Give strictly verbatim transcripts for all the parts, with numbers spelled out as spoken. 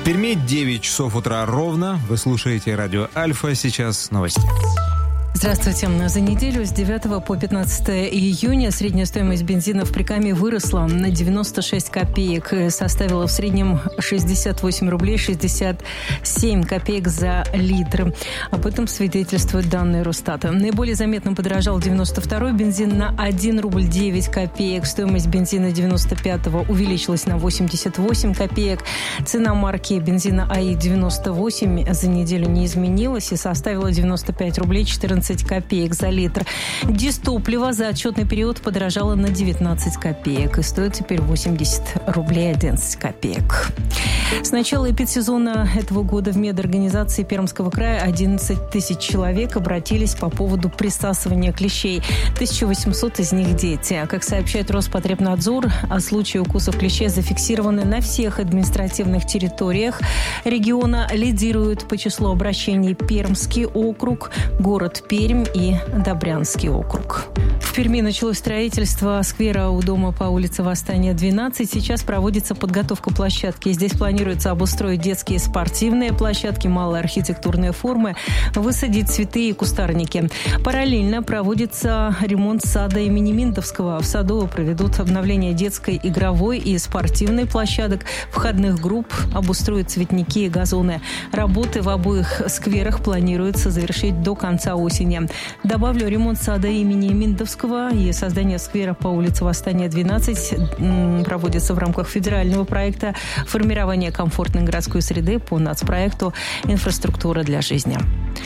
Перми девять часов утра ровно. Вы слушаете радио Альфа. Сейчас новости. Здравствуйте. За неделю с девятого по пятнадцатое июня средняя стоимость бензина в Прикамье выросла на девяносто шесть копеек. Составила в среднем шестьдесят восемь рублей шестьдесят семь копеек за литр. Об этом свидетельствуют данные Росстата. Наиболее заметно подорожал девяносто второй бензин на один рубль девять копеек. Стоимость бензина девяносто пятого увеличилась на восемьдесят восемь копеек. Цена марки бензина АИ девяносто восемь за неделю не изменилась и составила девяносто пять рублей четырнадцать копеек за литр. Дистопливо за отчетный период подорожало на девятнадцать копеек и стоит теперь восемьдесят рублей одиннадцать копеек. С начала эпидсезона этого года в медорганизации Пермского края одиннадцать тысяч человек обратились по поводу присасывания клещей. тысяча восемьсот из них дети. Как сообщает Роспотребнадзор, случаи укусов клещей зафиксированы на всех административных территориях региона. Лидируют по числу обращений Пермский округ, город Пермь и Добрянский округ. В Перми началось строительство сквера у дома по улице Восстания, двенадцать. Сейчас проводится подготовка площадки. Здесь планируется обустроить детские спортивные площадки, малые архитектурные формы, высадить цветы и кустарники. Параллельно проводится ремонт сада имени Миндовского. В саду проведут обновление детской, игровой и спортивной площадок, входных групп, обустроят цветники и газоны. Работы в обоих скверах планируется завершить до конца осени. Добавлю, ремонт сада имени Миндовского и создание сквера по улице Восстания, двенадцать проводится в рамках федерального проекта формирования комфортной городской среды по нацпроекту «Инфраструктура для жизни».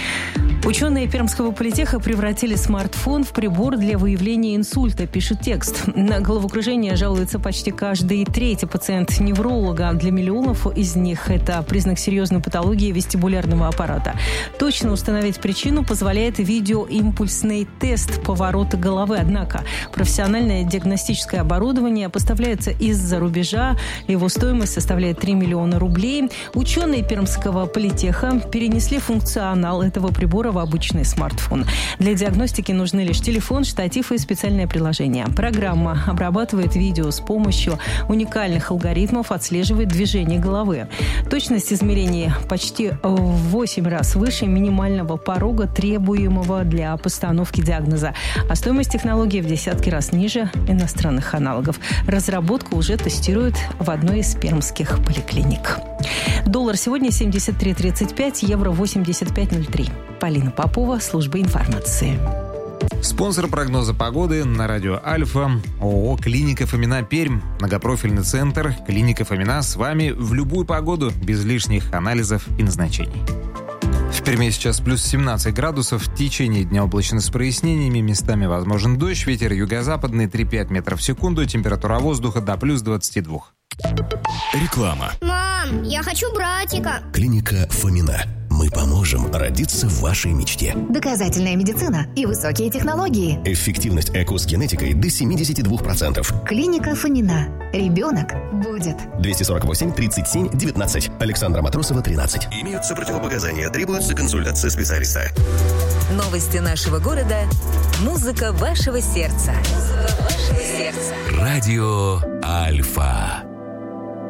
Ученые Пермского политеха превратили смартфон в прибор для выявления инсульта, пишет текст. На головокружение жалуется почти каждый третий пациент невролога. Для миллионов из них это признак серьезной патологии вестибулярного аппарата. Точно установить причину позволяет видеоимпульсный тест поворота головы. Однако профессиональное диагностическое оборудование поставляется из-за рубежа. Его стоимость составляет три миллиона рублей. Ученые Пермского политеха перенесли функционал этого прибора в обычный смартфон. Для диагностики нужны лишь телефон, штатив и специальное приложение. Программа обрабатывает видео с помощью уникальных алгоритмов, отслеживает движение головы. Точность измерений почти в восемь раз выше минимального порога, требуемого для постановки диагноза. А стоимость технологии в десятки раз ниже иностранных аналогов. Разработку уже тестируют в одной из пермских поликлиник. Доллар сегодня семьдесят три тридцать пять, евро восемьдесят пять ноль три. Полина Попова, служба информации. Спонсор прогноза погоды на радио Альфа. ООО «Клиника Фомина Пермь». Многопрофильный центр «Клиника Фомина» с вами в любую погоду, без лишних анализов и назначений. В Перми сейчас плюс семнадцать градусов. В течение дня облачно с прояснениями. Местами возможен дождь. Ветер юго-западный три-пять метров в секунду. Температура воздуха до плюс двадцать два. Реклама. Мам, я хочу братика. Клиника Фомина. Мы поможем родиться в вашей мечте. Доказательная медицина и высокие технологии. Эффективность ЭКО с генетикой до семьдесят два процента. Клиника Фомина. Ребенок будет. двести сорок восемь тридцать семь девятнадцать. Александра Матросова, тринадцать. Имеются противопоказания. Требуется консультация специалиста. Новости нашего города. Музыка вашего сердца. Музыка вашего сердца. Радио Альфа.